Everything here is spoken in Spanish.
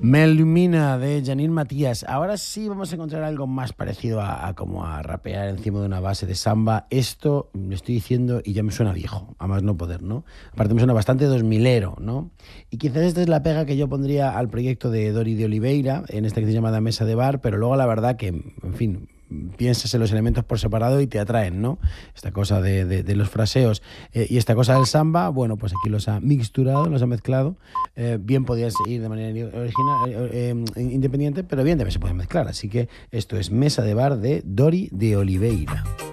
Me ilumina de Janine Matías. Ahora sí vamos a encontrar algo más parecido a como a rapear encima de una base de samba. Esto lo estoy diciendo y ya me suena viejo, a más no poder, ¿no? Aparte me suena bastante 2000ero, ¿no? Y quizás esta es la pega que yo pondría al proyecto de Dori de Oliveira, en esta que se llama Mesa de Bar, pero luego la verdad que, en fin, piensas en los elementos por separado y te atraen, ¿no? Esta cosa de los fraseos y esta cosa del samba, bueno, pues aquí los ha mixturado, los ha mezclado. Bien podías ir de manera original, independiente, pero bien también se puede mezclar. Así que esto es Mesa de Bar de Dori de Oliveira.